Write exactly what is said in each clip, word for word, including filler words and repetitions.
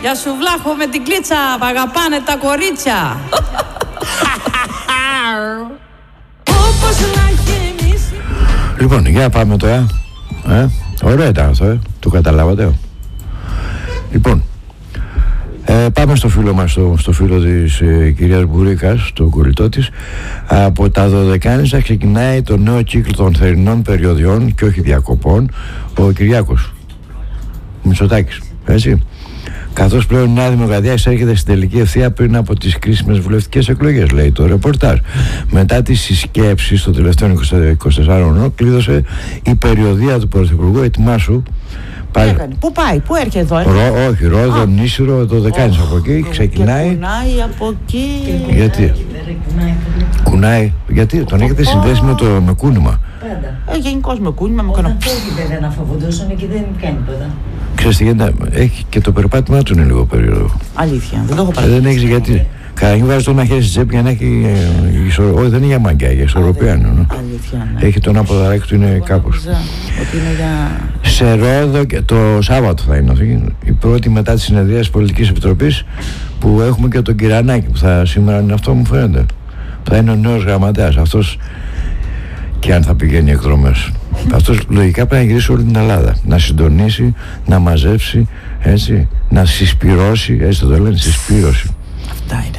Για σου βλάχο με την κλίτσα, μ' αγαπάνε τα κορίτσια. Όπως να γεμίσει. Λοιπόν, για πάμε τώρα. Ε, ωραίο ήταν αυτό, ε. Το καταλάβατε. Λοιπόν, ε, πάμε στο φίλο μας, στο, στο φίλο της ε, κυρίας Μπουρίκας, το κολλητό της. Από τα Δωδεκάνησα ξεκινάει το νέο κύκλο των θερινών περιοδιών και όχι διακοπών, ο Κυριάκος Μητσοτάκης, έτσι. Καθώς πλέον η Νέα Δημοκρατία εισέρχεται στην τελική ευθεία πριν από τις κρίσιμες βουλευτικές εκλογές, λέει το ρεπορτάζ. Μετά τις συσκέψεις των τελευταίων είκοσι τεσσάρων ώρων, κλείδωσε η περιοδία του Πρωθυπουργού. Ετοιμάσου. Πάει. Πού πάει, πού έρχεται εδώ, Ρο, όχι, Ρόδο, Νήσιρο, το Δεκάνης, από εκεί ξεκινάει. Και κουνάει από εκεί. Γιατί? Κουνάει, γιατί τον έχετε συνδέσει με το με κούνημα. Ε, γενικώς με κούνημα, με κανένα. Όταν φεύγει βέβαια να φοβοντώσουν και δεν κάνει τίποτα. Ξέρεις τι γίνεται, έχει και το περπάτημά του είναι λίγο περίεργο. Αλήθεια, δεν το έχω Ε, παραδείξει. δεν έχεις γιατί. Καταρχήν βάζει το ένα χέρι στη τσέπη για να έχει ε, ισορροπία. Όχι, δεν είναι για μαγκιά, για ισορροπία είναι. Ναι. Αλήθεια, ναι. Έχει το ένα ποδαράκι του, είναι κάπως. Νόμιζα ότι είναι για... Σε Ρόδο, και το Σάββατο θα είναι αυτή, η πρώτη μετά τη συνεδρία της Πολιτικής Επιτροπής, που έχουμε και τον Κυρανάκη, που θα σήμερα είναι αυτό, μου φαίνεται. Θα είναι ο νέος γραμματέας. Αυτός, και αν θα πηγαίνει εκδρομές. Αυτός λογικά πρέπει να γυρίσει όλη την Ελλάδα. Να συντονίσει, να μαζέψει, έτσι, να συσπυρώσει, έτσι το λένε, συσπήρωση. Αυτά είναι.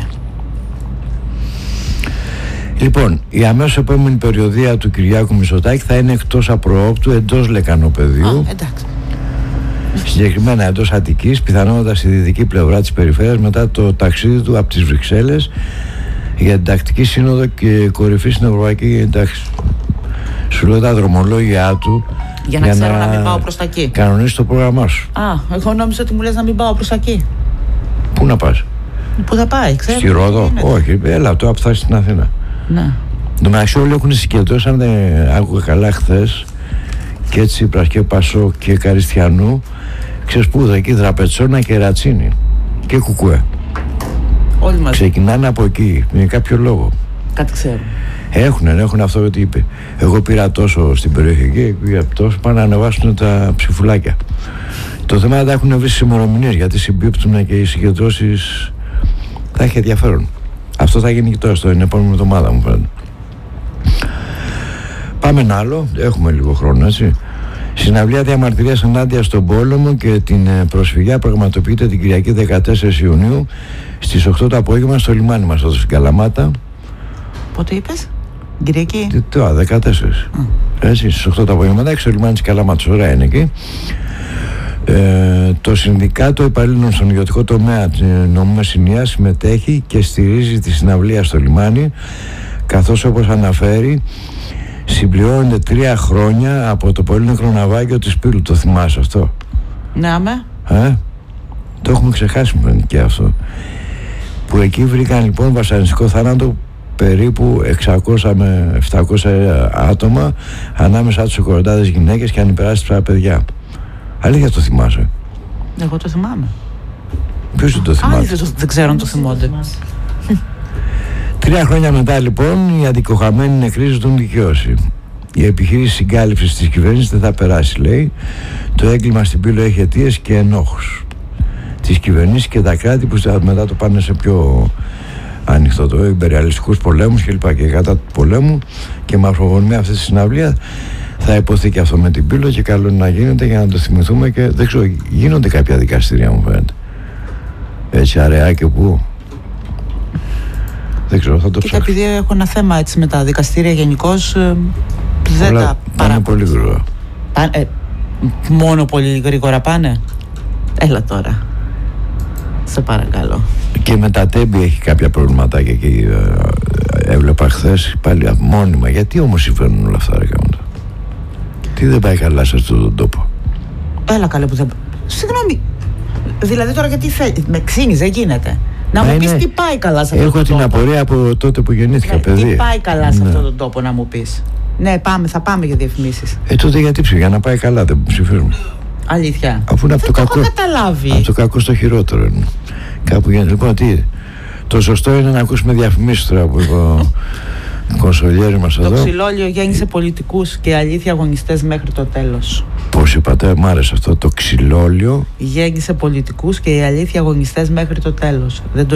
Λοιπόν, η αμέσως επόμενη περιοδία του Κυριάκου Μητσοτάκη θα είναι εκτός απροόπτου, εντός Λεκανοπεδίου. Α, εντάξει. Συγκεκριμένα εντός Αττικής, πιθανότατα στη δυτική πλευρά της περιφέρειας, μετά το ταξίδι του από τις Βρυξέλλες για την τακτική σύνοδο και κορυφή στην Ευρωπαϊκή Εντάξει. Σου λέω τα δρομολόγια του Για να για ξέρω να... να μην πάω προς τα εκεί. Κανονίσει το πρόγραμμά σου. Α, εγώ νόμιζα ότι μου λες να μην πάω προς τα εκεί. Πού να πας? Πού θα πάει, ξέρω. Στη Ρόδο? Όχι, έλα τώρα που θα είσαι στην Αθήνα. Ναι. Το μεταξύ όλοι έχουν συγκεντρώσει, αν δεν άκουγα καλά χθες, και Τσίπρας και Πασό και Καριστιανού, ξέρεις πού, εκεί Δραπετσόνα και Ρατσίνη και Κουκουέ. Όλοι μαζί. Ξεκινάνε από εκεί, με κάποιο λόγο. Κάτι ξέρω. Έχουν, έχουν αυτό ότι είπε. Εγώ πήρα τόσο στην περιοχή εκεί, πήρα τόσο, πάνε να ανεβάσουν τα ψηφουλάκια. Το θέμα είναι να τα έχουν βρει στις ημερομηνίες, γιατί συμπίπτουν και οι συγκεντρώσεις. Θα έχει ενδιαφέρον. Αυτό θα γίνει και τώρα στην επόμενη εβδομάδα, μου φαίνεται. Πάμε ένα άλλο, έχουμε λίγο χρόνο, έτσι. Συναυλία διαμαρτυρίας ενάντια στον πόλεμο και την προσφυγιά πραγματοποιείται την Κυριακή δεκατέσσερις Ιουνίου στις οκτώ το απόγευμα στο λιμάνι μας εδώ στην Καλαμάτα. Πότε είπες? Κυριακή? Τώρα, δεκατέσσερις. Mm. Έτσι, στις οκτώ το απόγευμα, εντάξει, στο λιμάνι της Καλαμάτας, ωραία είναι εκεί. Ε, το Συνδικάτο Υπαλλήλων στον ιδιωτικό τομέα νομίμας Συνίας συμμετέχει και στηρίζει τη συναυλία στο λιμάνι, καθώς όπως αναφέρει συμπληρώνονται τρία χρόνια από το πολύ νεκρό ναυάγιο της Πύλου. Το θυμάσαι αυτό? Ναι, αμέ. Ε? Το έχουμε ξεχάσει και αυτό. Που εκεί βρήκαν λοιπόν βασανιστικό θάνατο περίπου εξακόσια με επτακόσια άτομα, ανάμεσα τους εκατοντάδες γυναίκες και ανυπεράσπιστα παιδιά. Αλήθεια το θυμάσαι? Εγώ το θυμάμαι. Ποιος δεν το θυμάται? Άλλοι δεν, δεν ξέρω αν το θυμόνται. Τρία χρόνια μετά λοιπόν οι αντικοχαμένοι νεκροί ζητούν δικαίωση. Η επιχείρηση συγκάλυψης της κυβέρνησης δεν θα περάσει, λέει. Το έγκλημα στην Πύλο έχει αιτίες και ενόχους της κυβερνήσης και τα κράτη που μετά το πάνε σε πιο ανοιχτό, το υπεριαλιστικούς πολέμους και λοιπά, και κατά του πολέμου, και με αφρογωνία αυτή τη συναυλία θα υποθεί και αυτό με την Πύλο, και καλό είναι να γίνεται για να το θυμηθούμε. Και δεν ξέρω, γίνονται κάποια δικαστήρια, μου φαίνεται, έτσι αραιά και πού. Δεν ξέρω, θα το Κοίτα, ψάξω. επειδή έχω ένα θέμα έτσι με τα δικαστήρια γενικώς, ε, δεν Όλα τα πάνε πολύ γρήγορα. Πάνε, ε, μόνο πολύ γρήγορα πάνε. Έλα τώρα. Σε παρακαλώ. Και με τα τέμπη έχει κάποια προβληματάκια εκεί. Ε, έβλεπα χθες πάλι μόνιμα. Γιατί όμως συμβαίνουν όλα αυτά, ρε γάμοτα? Τι δεν πάει καλά σε αυτόν τον τόπο? Έλα καλέ που δεν... Συγγνώμη. Δηλαδή τώρα γιατί θέλει? Με ξύνεις, δεν γίνεται. Να μου είναι... πεις τι πάει καλά σε αυτόν Έχω τον την τόπο. απορία από τότε που γεννήθηκα, Ναι, παιδί. τι πάει καλά σε Ναι. αυτόν τον τόπο, να μου πεις. Ναι, πάμε, θα πάμε για διαφημίσεις. Ε, τότε γιατί ψηφίζουν? Για να πάει καλά δεν ψηφίζουν. Αλήθεια. Αφού είναι από δεν το, το κακό, έχω καταλάβει. από το κακό στο χειρότερο είναι. Κάπου γίνεται. Λοιπόν, τι, το σωστό είναι να ακούσουμε διαφημίσεις τώρα που είπα κονσολιέρη μας εδώ. Το ξυλόλιο γέννησε πολιτικούς και αλήθεια αγωνιστές μέχρι το τέλος. Πώς είπατε, μ' άρεσε αυτό, το ξυλόλιο Γέννησε πολιτικούς και η αλήθεια αγωνιστές μέχρι το τέλος. Δεν το